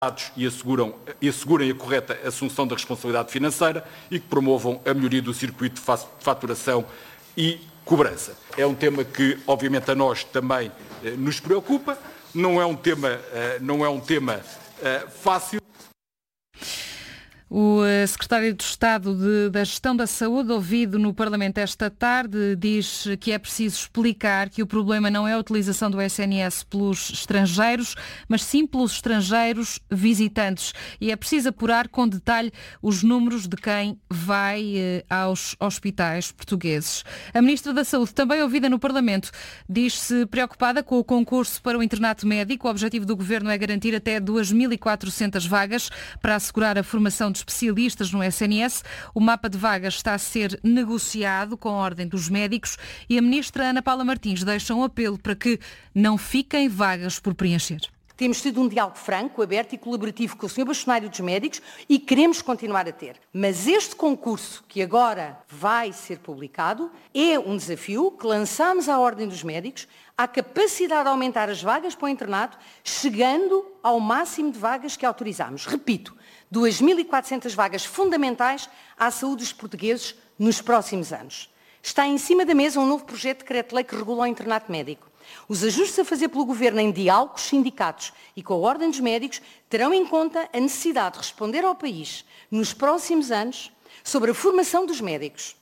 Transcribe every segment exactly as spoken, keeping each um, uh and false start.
e asseguram, e assegurem a correta assunção da responsabilidade financeira e que promovam a melhoria do circuito de faturação e cobrança. É um tema que, obviamente, a nós também eh, nos preocupa, não é um tema, eh, não é um tema eh, fácil. O secretário de Estado de, da Gestão da Saúde, ouvido no Parlamento esta tarde, diz que é preciso explicar que o problema não é a utilização do S N S pelos estrangeiros, mas sim pelos estrangeiros visitantes. E é preciso apurar com detalhe os números de quem vai eh, aos hospitais portugueses. A Ministra da Saúde, também ouvida no Parlamento, diz-se preocupada com o concurso para o internato médico. O objetivo do Governo é garantir até duas mil e quatrocentas vagas para assegurar a formação de especialistas no S N S. O mapa de vagas está a ser negociado com a Ordem dos Médicos e a Ministra Ana Paula Martins deixa um apelo para que não fiquem vagas por preencher. Temos tido um diálogo franco, aberto e colaborativo com o senhor Bastonário dos Médicos e queremos continuar a ter. Mas este concurso que agora vai ser publicado é um desafio que lançamos à Ordem dos Médicos, à capacidade de aumentar as vagas para o internato, chegando ao máximo de vagas que autorizamos. Repito, duas mil e quatrocentas vagas fundamentais à saúde dos portugueses nos próximos anos. Está em cima da mesa um novo projeto de decreto-lei que regula o internato médico. Os ajustes a fazer pelo Governo em diálogo com os sindicatos e com a Ordem dos Médicos terão em conta a necessidade de responder ao país, nos próximos anos, sobre a formação dos médicos.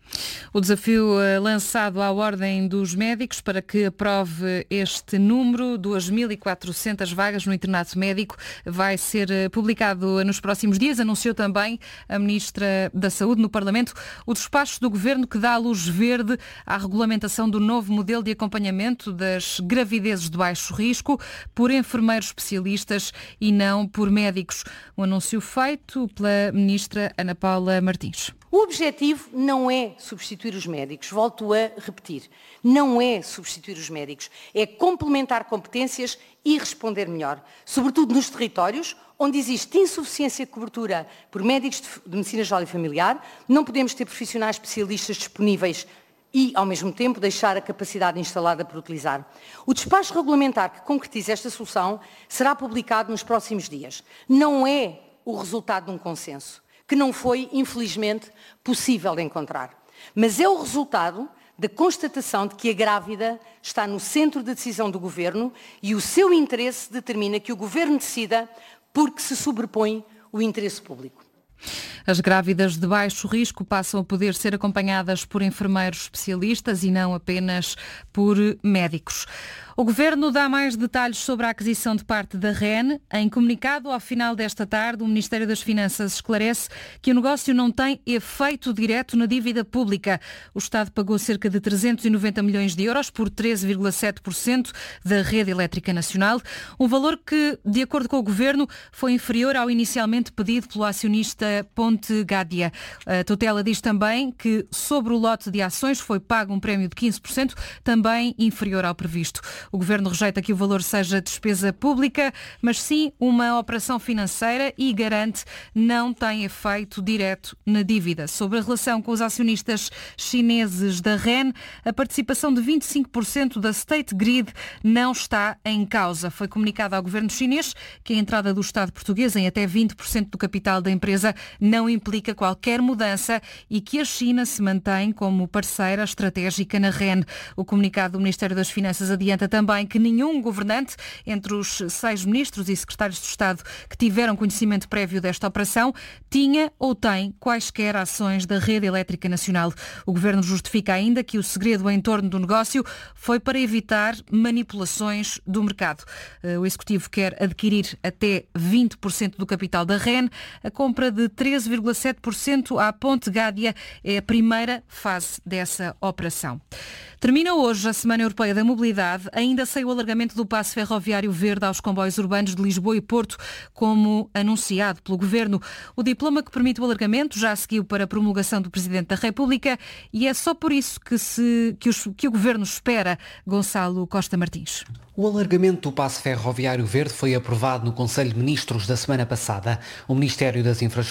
O desafio lançado à Ordem dos Médicos para que aprove este número, duas mil e quatrocentas vagas no internato médico, vai ser publicado nos próximos dias. Anunciou também a Ministra da Saúde no Parlamento o despacho do Governo que dá a luz verde à regulamentação do novo modelo de acompanhamento das gravidezes de baixo risco por enfermeiros especialistas e não por médicos. Um anúncio feito pela Ministra Ana Paula Martins. O objetivo não é substituir os médicos, volto a repetir, não é substituir os médicos, é complementar competências e responder melhor, sobretudo nos territórios onde existe insuficiência de cobertura por médicos de medicina geral e familiar, não podemos ter profissionais especialistas disponíveis e, ao mesmo tempo, deixar a capacidade instalada por utilizar. O despacho regulamentar que concretiza esta solução será publicado nos próximos dias. Não é o resultado de um consenso, que não foi, infelizmente, possível de encontrar. Mas é o resultado da constatação de que a grávida está no centro da decisão do Governo e o seu interesse determina que o Governo decida porque se sobrepõe o interesse público. As grávidas de baixo risco passam a poder ser acompanhadas por enfermeiros especialistas e não apenas por médicos. O Governo dá mais detalhes sobre a aquisição de parte da R E N. Em comunicado, ao final desta tarde, o Ministério das Finanças esclarece que o negócio não tem efeito direto na dívida pública. O Estado pagou cerca de trezentos e noventa milhões de euros por treze vírgula sete por cento da rede elétrica nacional, um valor que, de acordo com o Governo, foi inferior ao inicialmente pedido pelo acionista Ponte Gádia. A tutela diz também que, sobre o lote de ações, foi pago um prémio de quinze por cento, também inferior ao previsto. O Governo rejeita que o valor seja despesa pública, mas sim uma operação financeira e garante não tem efeito direto na dívida. Sobre a relação com os acionistas chineses da R E N, a participação de vinte e cinco por cento da State Grid não está em causa. Foi comunicado ao Governo chinês que a entrada do Estado português em até vinte por cento do capital da empresa não implica qualquer mudança e que a China se mantém como parceira estratégica na R E N. O comunicado do Ministério das Finanças adianta também que nenhum governante, entre os seis ministros e secretários de Estado que tiveram conhecimento prévio desta operação, tinha ou tem quaisquer ações da rede elétrica nacional. O Governo justifica ainda que o segredo em torno do negócio foi para evitar manipulações do mercado. O Executivo quer adquirir até vinte por cento do capital da R E N. A compra de treze vírgula sete por cento à Ponte Gádia é a primeira fase dessa operação. Termina hoje a Semana Europeia da Mobilidade. Ainda sem o alargamento do passe ferroviário verde aos comboios urbanos de Lisboa e Porto, como anunciado pelo Governo. O diploma que permite o alargamento já seguiu para a promulgação do Presidente da República e é só por isso que, se, que, os, que o Governo espera. Gonçalo Costa Martins. O alargamento do passe ferroviário verde foi aprovado no Conselho de Ministros da semana passada. O Ministério das Infraestruturas disse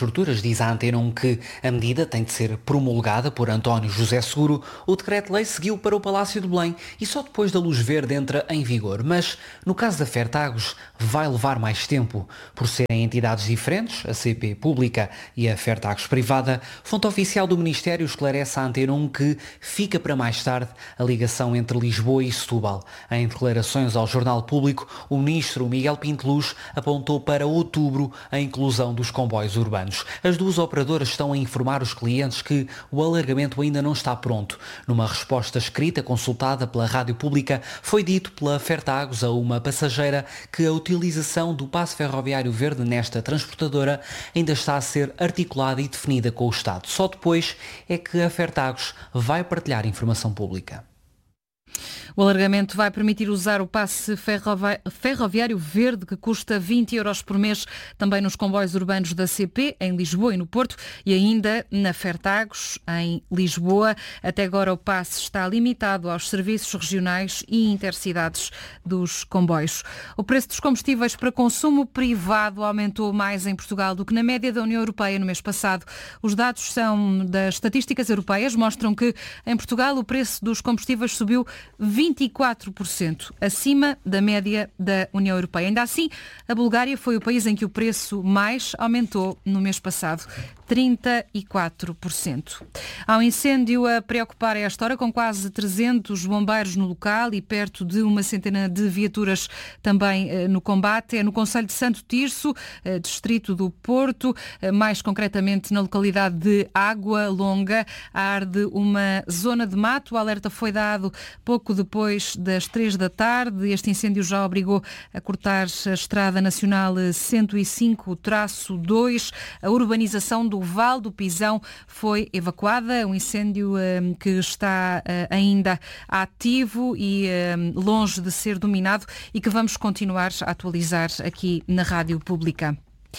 diz à Antena um que a medida tem de ser promulgada por António José Seguro, o decreto-lei seguiu para o Palácio de Belém e só depois da luz verde entra em vigor. Mas, no caso da Fertagos, vai levar mais tempo. Por serem entidades diferentes, a C P pública e a Fertagos privada, fonte oficial do Ministério esclarece à Antena um que fica para mais tarde a ligação entre Lisboa e Setúbal. Em declarações ao Jornal Público, o ministro Miguel Pinteluz apontou para outubro a inclusão dos comboios urbanos. As duas operadoras estão a informar os clientes que o alargamento ainda não está pronto. Numa resposta escrita consultada pela Rádio Pública, foi dito pela Fertagos a uma passageira que a utilização do passe ferroviário verde nesta transportadora ainda está a ser articulada e definida com o Estado. Só depois é que a Fertagos vai partilhar informação pública. O alargamento vai permitir usar o passe ferrovi- ferroviário verde, que custa vinte euros por mês, também nos comboios urbanos da C P, em Lisboa e no Porto, e ainda na Fertagos, em Lisboa. Até agora o passe está limitado aos serviços regionais e intercidades dos comboios. O preço dos combustíveis para consumo privado aumentou mais em Portugal do que na média da União Europeia no mês passado. Os dados são das estatísticas europeias, mostram que em Portugal o preço dos combustíveis subiu vinte e quatro por cento acima da média da União Europeia. Ainda assim, a Bulgária foi o país em que o preço mais aumentou no mês passado, trinta e quatro por cento. Há um incêndio a preocupar a esta hora, com quase trezentos bombeiros no local e perto de uma centena de viaturas também eh, no combate. É no concelho de Santo Tirso, eh, distrito do Porto, eh, mais concretamente na localidade de Água Longa. Arde uma zona de mato. O alerta foi dado pouco depois das três da tarde. Este incêndio já obrigou a cortar a Estrada Nacional cento e cinco traço dois. A urbanização do Val do Pisão foi evacuada. Um incêndio um, que está uh, ainda ativo e um, longe de ser dominado e que vamos continuar a atualizar aqui na Rádio Pública.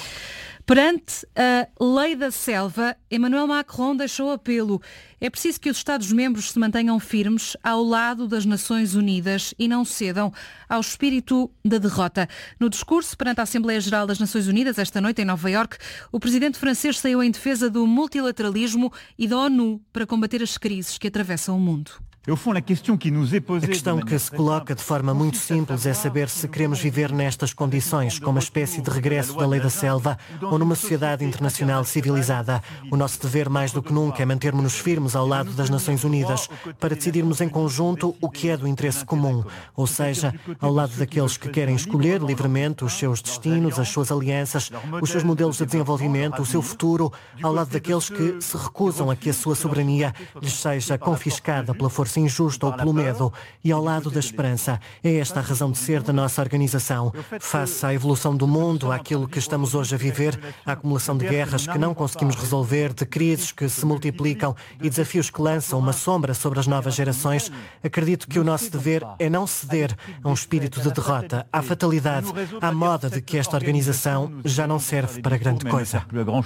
Perante a lei da selva, Emmanuel Macron deixou apelo. É preciso que os Estados-membros se mantenham firmes ao lado das Nações Unidas e não cedam ao espírito da derrota. No discurso perante a Assembleia Geral das Nações Unidas, esta noite em Nova Iorque, o presidente francês saiu em defesa do multilateralismo e da ONU para combater as crises que atravessam o mundo. A questão que se coloca de forma muito simples é saber se queremos viver nestas condições, como uma espécie de regresso da lei da selva ou numa sociedade internacional civilizada. O nosso dever, mais do que nunca, é mantermos-nos firmes ao lado das Nações Unidas para decidirmos em conjunto o que é do interesse comum, ou seja, ao lado daqueles que querem escolher livremente os seus destinos, as suas alianças, os seus modelos de desenvolvimento, o seu futuro, ao lado daqueles que se recusam a que a sua soberania lhes seja confiscada pela força injusta ou pelo medo, e ao lado da esperança. É esta a razão de ser da nossa organização. Face à evolução do mundo, àquilo que estamos hoje a viver, à acumulação de guerras que não conseguimos resolver, de crises que se multiplicam e desafios que lançam uma sombra sobre as novas gerações, acredito que o nosso dever é não ceder a um espírito de derrota, à fatalidade, à moda de que esta organização já não serve para grande coisa.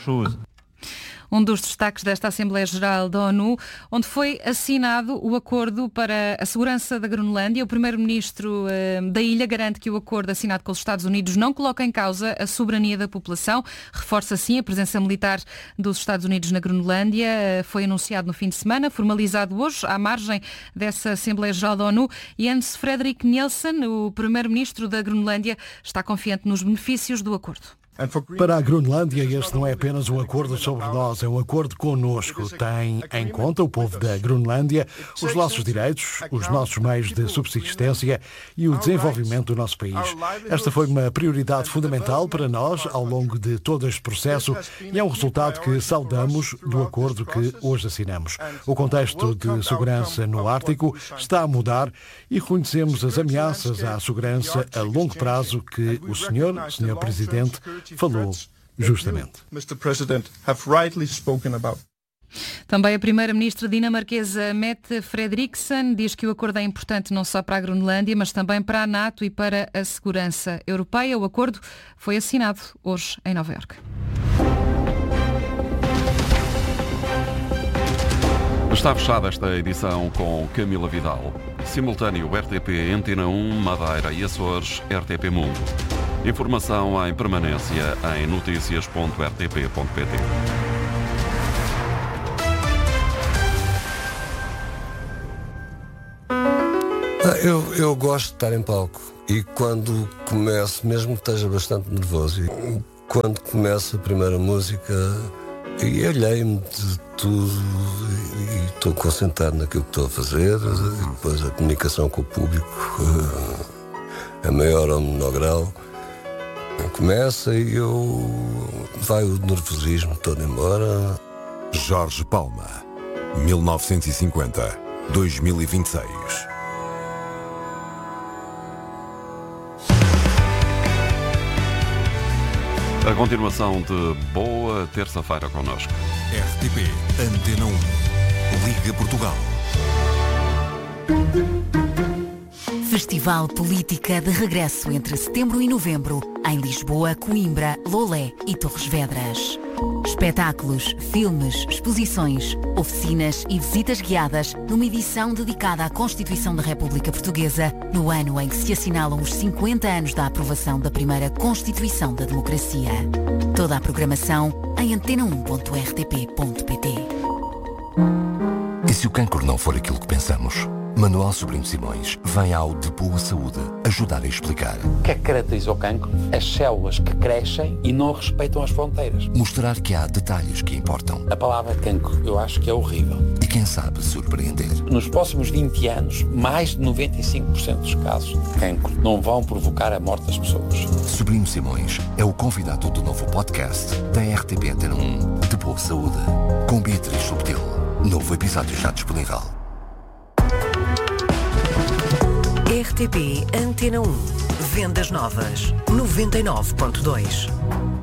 Um dos destaques desta Assembleia Geral da ONU, onde foi assinado o acordo para a segurança da Groenlândia. O primeiro-ministro eh, da ilha garante que o acordo assinado com os Estados Unidos não coloca em causa a soberania da população. Reforça, assim, a presença militar dos Estados Unidos na Groenlândia. Eh, foi anunciado no fim de semana, formalizado hoje, à margem dessa Assembleia Geral da ONU. E Jens Frederik Nielsen, o primeiro-ministro da Groenlândia, está confiante nos benefícios do acordo. Para a Groenlândia, este não é apenas um acordo sobre nós, é um acordo connosco. Tem em conta o povo da Groenlândia, os nossos direitos, os nossos meios de subsistência e o desenvolvimento do nosso país. Esta foi uma prioridade fundamental para nós ao longo de todo este processo e é um resultado que saudamos do acordo que hoje assinamos. O contexto de segurança no Ártico está a mudar e reconhecemos as ameaças à segurança a longo prazo que o senhor, senhor Presidente, falou justamente. Também a primeira-ministra dinamarquesa Mette Frederiksen diz que o acordo é importante não só para a Groenlândia, mas também para a NATO e para a segurança europeia. O acordo foi assinado hoje em Nova Iorque. Está fechada esta edição com Camila Vidal. Simultâneo R T P Antena um, Madeira e Açores, R T P Mundo. Informação em permanência em notícias ponto r t p ponto p t. Eu, eu gosto de estar em palco e quando começo, mesmo que esteja bastante nervoso, e quando começo a primeira música, e alhei-me de tudo e estou concentrado naquilo que estou a fazer, e depois a comunicação com o público, a maior ou menor grau, começa e eu vai o nervosismo todo embora. Jorge Palma, mil novecentos e cinquenta a dois mil e vinte e seis. A continuação de boa terça-feira connosco. R T P Antena um. Liga Portugal. Festival Política de regresso entre setembro e novembro em Lisboa, Coimbra, Lolé e Torres Vedras. Espetáculos, filmes, exposições, oficinas e visitas guiadas numa edição dedicada à Constituição da República Portuguesa no ano em que se assinalam os cinquenta anos da aprovação da primeira Constituição da Democracia. Toda a programação em antena um ponto r t p ponto p t. E se o cancro não for aquilo que pensamos? Manuel Sobrinho Simões vem ao De Boa Saúde ajudar a explicar. O que é que caracteriza o cancro? As células que crescem e não respeitam as fronteiras. Mostrar que há detalhes que importam. A palavra cancro eu acho que é horrível. E quem sabe surpreender. Nos próximos vinte anos, mais de noventa e cinco por cento dos casos de cancro não vão provocar a morte das pessoas. Sobrinho Simões é o convidado do novo podcast da R T P Antena um, De Boa Saúde, com Beatriz Subtil. Novo episódio já disponível. R T P Antena um. Vendas novas. noventa e nove ponto dois.